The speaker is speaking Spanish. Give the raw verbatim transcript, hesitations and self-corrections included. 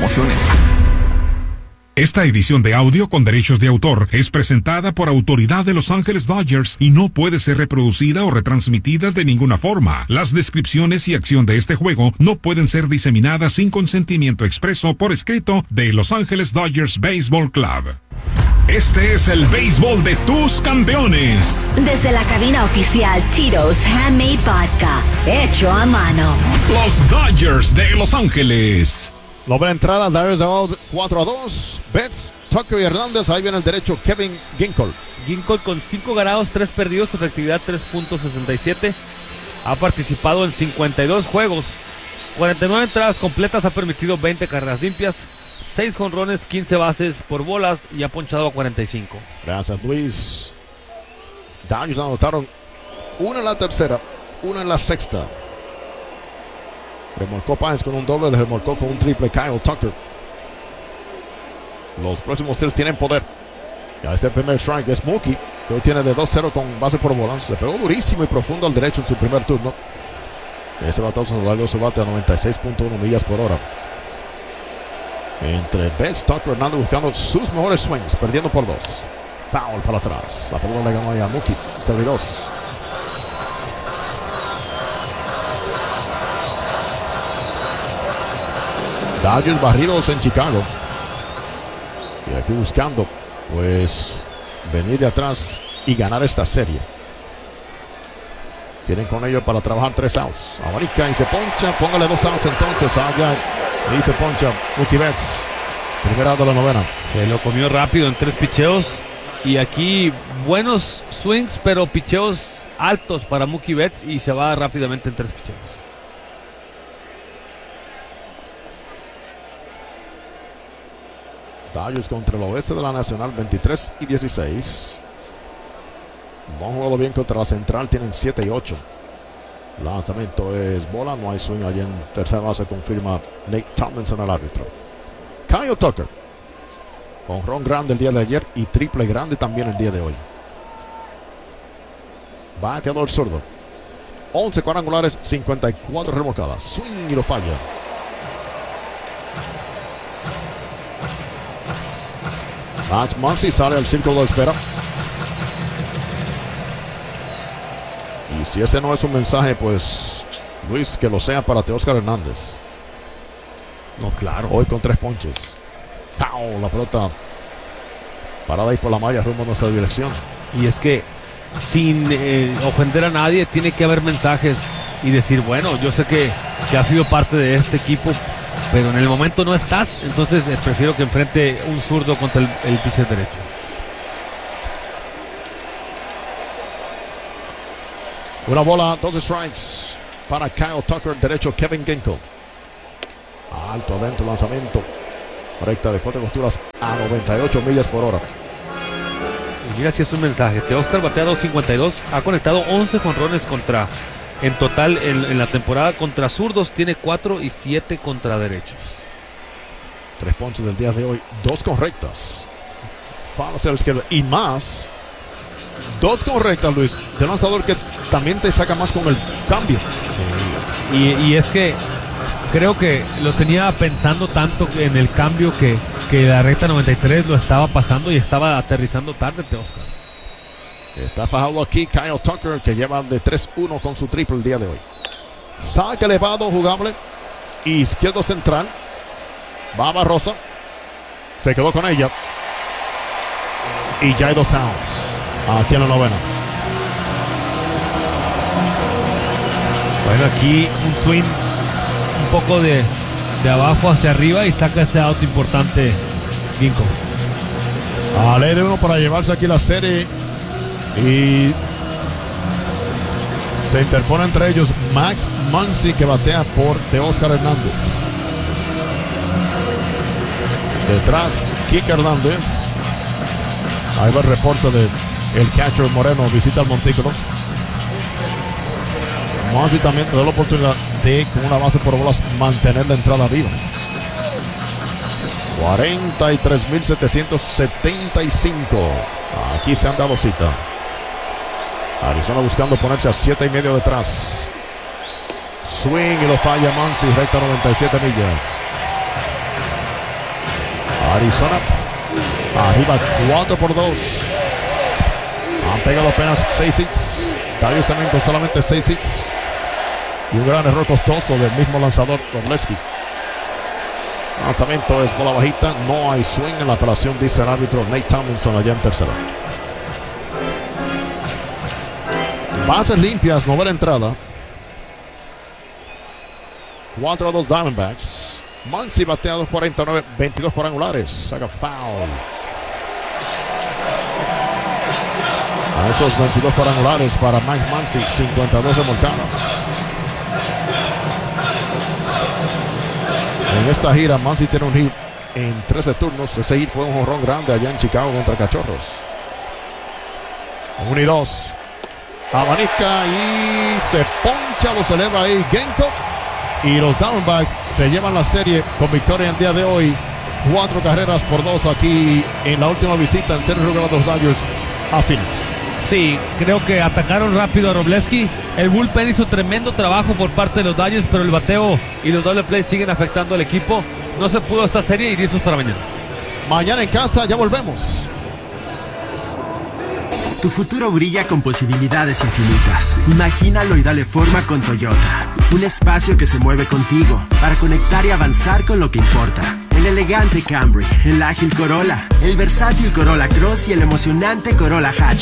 promociones. Esta edición de audio con derechos de autor es presentada por autoridad de Los Ángeles Dodgers y no puede ser reproducida o retransmitida de ninguna forma. Las descripciones y acción de este juego no pueden ser diseminadas sin consentimiento expreso por escrito de Los Ángeles Dodgers Baseball Club. Este es el béisbol de tus campeones. Desde la cabina oficial Tito's Handmade Vodka, hecho a mano. Los Dodgers de Los Ángeles. Novena entrada, Dodgers de cuatro a dos. Betts, Tucker y Hernández. Ahí viene el derecho Kevin Ginkel. Ginkel con cinco ganados, tres perdidos, efectividad tres punto sesenta y siete. Ha participado en cincuenta y dos juegos. cuarenta y nueve entradas completas, ha permitido veinte carreras limpias, seis jonrones, quince bases por bolas y ha ponchado a cuarenta y cinco. Gracias, Luis. Dodgers anotaron una en la tercera, una en la sexta. Remolcó Páez con un doble, remolcó con un triple Kyle Tucker. Los próximos tres tienen poder. Ya este primer strike es Mookie, que hoy tiene de dos cero con base por bolas. Le pegó durísimo y profundo al derecho en su primer turno. Ese batazo nos dio su bate a noventa y seis punto uno millas por hora. Entre Betts, Tucker, Hernández buscando sus mejores swings, perdiendo por dos. Foul para atrás. La pelota le ganó ahí a Mookie, cero y dos. Dodgers barridos en Chicago. Y aquí buscando, pues, venir de atrás y ganar esta serie. Tienen con ellos para trabajar tres outs. Abanica y se poncha. Póngale dos outs entonces allá. Y se poncha Mookie Betts. Primer out de la novena. Se lo comió rápido en tres picheos. Y aquí buenos swings, pero picheos altos para Mookie Betts. Y se va rápidamente en tres picheos. Dodgers contra el oeste de la Nacional, veintitrés y dieciséis. No han jugado bien contra la Central, tienen siete y ocho. Lanzamiento es bola, no hay swing allí en tercera base, confirma Nate Tomlinson, el árbitro. Kyle Tucker, jonrón grande el día de ayer y triple grande también el día de hoy. Bateador zurdo, once cuadrangulares, cincuenta y cuatro remolcadas. Swing y lo falla. Max Muncy sale al círculo de espera. Y si ese no es un mensaje, pues, Luis, que lo sea para Teóscar Hernández. No, claro. Hoy con tres ponches. ¡Pau! La pelota parada ahí por la malla rumbo a nuestra dirección. Y es que, sin eh, ofender a nadie, tiene que haber mensajes y decir, bueno, yo sé que, que has sido parte de este equipo, pero en el momento no estás, entonces eh, prefiero que enfrente un zurdo contra el, el pitcher derecho. Una bola, dos strikes para Kyle Tucker, derecho Kevin Ginkel. Alto adentro, lanzamiento. Recta de cuatro costuras a noventa y ocho millas por hora. Y mira si es un mensaje. Teóscar batea dos cincuenta y dos, ha conectado once jonrones contra, en total en, en la temporada contra zurdos, tiene cuatro y siete contra derechos. Tres ponches del día de hoy, dos correctas. Foul hacia la izquierda y más. Dos correctas, Luis, de un lanzador que también te saca más con el cambio. Sí. Y, y es que creo que lo tenía pensando tanto en el cambio que, que la recta noventa y tres lo estaba pasando y estaba aterrizando tarde, Teóscar. Está fajado aquí Kyle Tucker, que lleva de tres uno con su triple el día de hoy. Saque elevado, jugable. Izquierdo central. Va Barrosa. Se quedó con ella. Y ya hay dos outs aquí en la novena. Bueno, aquí un swing un poco de, de abajo hacia arriba y saca ese out importante Ginkel. A ley de uno para llevarse aquí la serie. Y se interpone entre ellos Max Muncy, que batea por Teóscar Hernández. Detrás Kike Hernández. Ahí va el reporte de el catcher Moreno, visita al montículo. Muncy también te da la oportunidad de, con una base por bolas, mantener la entrada viva. cuarenta y tres mil setecientos setenta y cinco. Aquí se han dado cita. Arizona buscando ponerse a siete y medio detrás. Swing y lo falla Muncy, recta noventa y siete millas. Arizona arriba cuatro por dos. Han pegado apenas seis hits. Darius también con solamente seis hits. Y un gran error costoso del mismo lanzador Wroblewski. Lanzamiento es bola bajita. No hay swing en la apelación, dice el árbitro Nate Tomlinson allá en tercera. Bases limpias, novena entrada. cuatro a dos Diamondbacks. Muncy batea dos cuarenta y nueve, veintidós cuadrangulares. Saca foul. A esos veintidós cuadrangulares para Mike Muncy, cincuenta y dos remolcadas. En esta gira, Muncy tiene un hit en trece turnos. Ese hit fue un jonrón grande allá en Chicago contra Cachorros. uno y dos. Abanica y se poncha, los eleva ahí Genko. Y los Diamondbacks se llevan la serie con victoria el día de hoy. Cuatro carreras por dos aquí en la última visita en serie regular de los Dodgers a Phoenix. Sí, creo que atacaron rápido a Wroblewski. El bullpen hizo tremendo trabajo por parte de los Dodgers, pero el bateo y los doble plays siguen afectando al equipo. No se pudo esta serie y listos para mañana. Mañana en casa, ya volvemos. Tu futuro brilla con posibilidades infinitas. Imagínalo y dale forma con Toyota. Un espacio que se mueve contigo para conectar y avanzar con lo que importa. El elegante Camry, el ágil Corolla, el versátil Corolla Cross y el emocionante Corolla Hatch.